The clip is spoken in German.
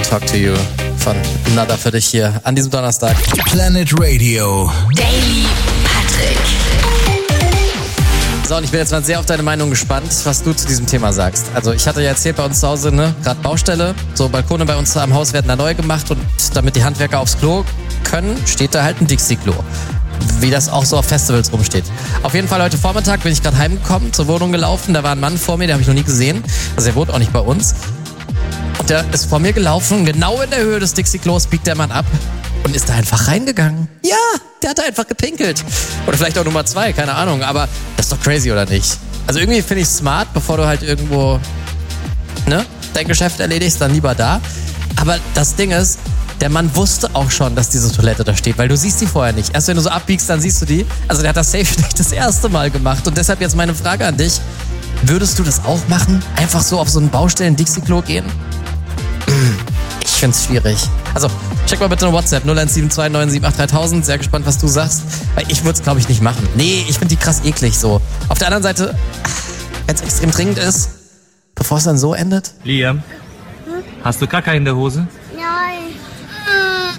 Talk to You von Nada für dich hier an diesem Donnerstag. Planet Radio. Daily Patrick. So, und ich bin jetzt mal sehr auf deine Meinung gespannt, was du zu diesem Thema sagst. Also ich hatte ja erzählt, bei uns zu Hause, gerade Baustelle, so Balkone bei uns am Haus werden da neu gemacht und damit die Handwerker aufs Klo können, steht da halt ein Dixie-Klo. Wie das auch so auf Festivals rumsteht. Auf jeden Fall heute Vormittag bin ich gerade heimgekommen, zur Wohnung gelaufen, da war ein Mann vor mir, den habe ich noch nie gesehen, also er wohnt auch nicht bei uns. Und der ist vor mir gelaufen, genau in der Höhe des Dixie-Klos biegt der Mann ab und ist da einfach reingegangen. Ja, der hat da einfach gepinkelt. Oder vielleicht auch Nummer 2, keine Ahnung, aber das ist doch crazy, oder nicht? Also irgendwie finde ich es smart, bevor du halt irgendwo dein Geschäft erledigst, dann lieber da. Aber das Ding ist, der Mann wusste auch schon, dass diese Toilette da steht, weil du siehst die vorher nicht. Erst wenn du so abbiegst, dann siehst du die. Also der hat das safe nicht das erste Mal gemacht. Und deshalb jetzt meine Frage an dich. Würdest du das auch machen? Einfach so auf so einen Baustellen-Dixie-Klo gehen? Ich find's schwierig. Also, check mal bitte eine WhatsApp 017297833000. Sehr gespannt, was du sagst. Weil ich würde es, glaube ich, nicht machen. Nee, ich finde die krass eklig so. Auf der anderen Seite, wenn es extrem dringend ist, bevor es dann so endet. Liam, hast du Kacke in der Hose?